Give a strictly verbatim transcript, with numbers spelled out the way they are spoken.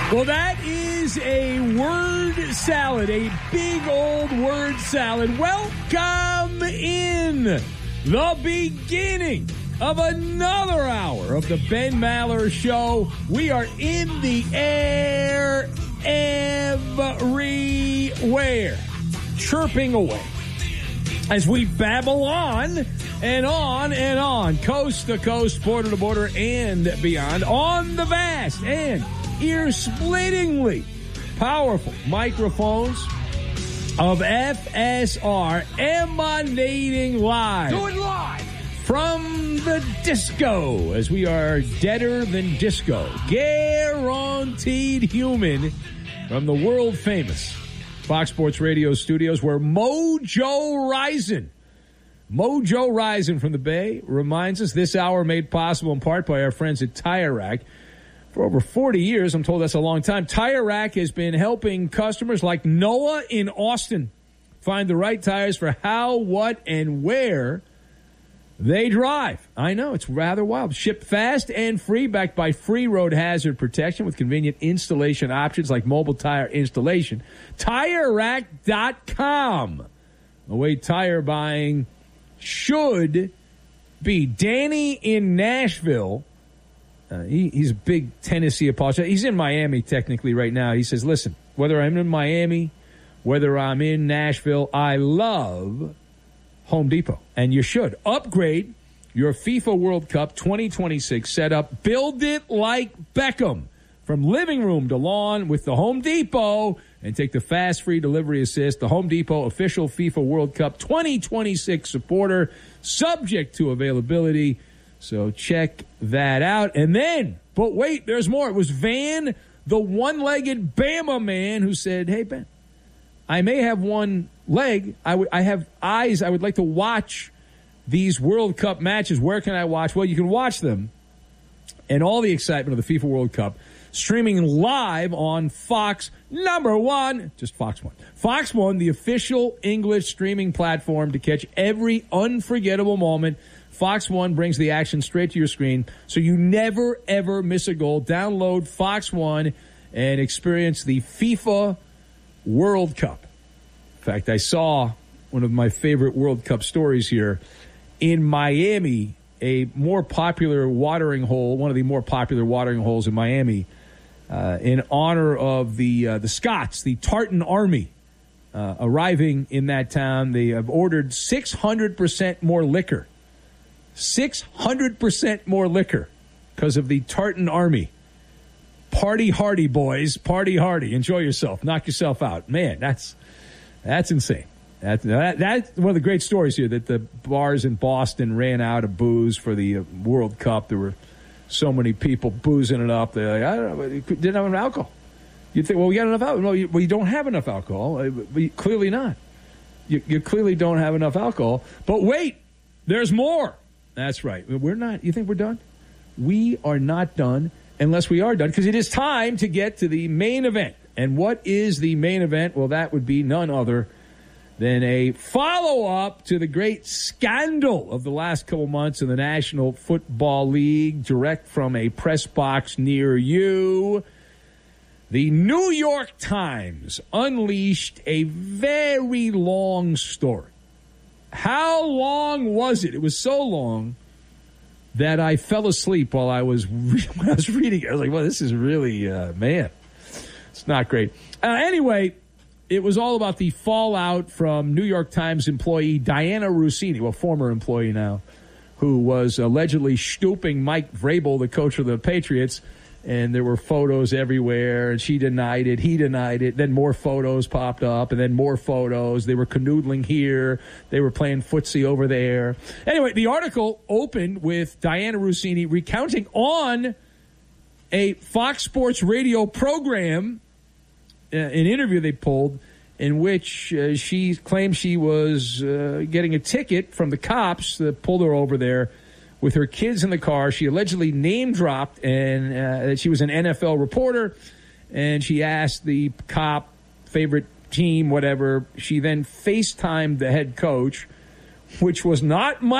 Well, that is a word salad, a big old word salad. Welcome in the beginning of another hour of the Ben Maller Show. We are in the air everywhere, chirping away as we babble on and on and on, coast to coast, border to border, and beyond, on the vast and ear-splittingly powerful microphones of F S R, emanating live. Do it live! From the disco, as we are deader than disco. Guaranteed human from the world-famous Fox Sports Radio studios, where Mojo Rising, Mojo Rising from the Bay, reminds us this hour made possible in part by our friends at Tire Rack. For over forty years, I'm told that's a long time, Tire Rack has been helping customers like Noah in Austin find the right tires for how, what, and where they drive. I know, it's rather wild. Shipped fast and free, backed by free road hazard protection with convenient installation options like mobile tire installation. Tire Rack dot com. The way tire buying should be. Danny in Nashville. Uh, he, he's a big Tennessee apologist. He's in Miami technically right now. He says, listen, whether I'm in Miami, whether I'm in Nashville, I love Home Depot. And you should. Upgrade your FIFA World Cup twenty twenty-six setup. Build it like Beckham. From living room to lawn with the Home Depot. And take the fast free delivery assist. The Home Depot official FIFA World Cup twenty twenty-six supporter. Subject to availability. So check that out. And then, but wait, there's more. It was Van, the one-legged Bama man, who said, hey, Ben, I may have one leg. I, w- I have eyes. I would like to watch these World Cup matches. Where can I watch? Well, you can watch them and all the excitement of the FIFA World Cup streaming live on Fox number one, just Fox One. Fox One, the official English streaming platform to catch every unforgettable moment. Fox One brings the action straight to your screen, so you never, ever miss a goal. Download Fox One and experience the FIFA World Cup. In fact, I saw one of my favorite World Cup stories here. In Miami, a more popular watering hole, one of the more popular watering holes in Miami, uh, in honor of the uh, the Scots, the Tartan Army, uh, arriving in that town. They have ordered six hundred percent more liquor. six hundred percent more liquor because of the Tartan Army. Party hardy, boys. Party hardy. Enjoy yourself. Knock yourself out. Man, that's that's insane. That, that, that's one of the great stories here, that the bars in Boston ran out of booze for the World Cup. There were so many people boozing it up. They're like, I don't know, you didn't have enough alcohol. You'd think, well, we got enough alcohol. No, you, well, you don't have enough alcohol. But you, clearly not. You, you clearly don't have enough alcohol. But wait, there's more. That's right. We're not. You think we're done? We are not done unless we are done, because it is time to get to the main event. And what is the main event? Well, that would be none other than a follow-up to the great scandal of the last couple months in the National Football League, direct from a press box near you. The New York Times unleashed a very long story. How long was it? It was so long that I fell asleep while I was re- when I was reading it. I was like, well, this is really, uh, man, it's not great. Uh, anyway, it was all about the fallout from New York Times employee Diana Russini, well, former employee now, who was allegedly stooping Mike Vrabel, the coach of the Patriots, and there were photos everywhere, and she denied it, he denied it, then more photos popped up, and then more photos. They were canoodling here, they were playing footsie over there. Anyway, the article opened with Diana Russini recounting on a Fox Sports Radio program, uh, an interview they pulled, in which uh, she claimed she was uh, getting a ticket from the cops that pulled her over there with her kids in the car. She allegedly name-dropped and uh, that she was an N F L reporter, and she asked the cop, favorite team, whatever. She then FaceTimed the head coach, which was not Mike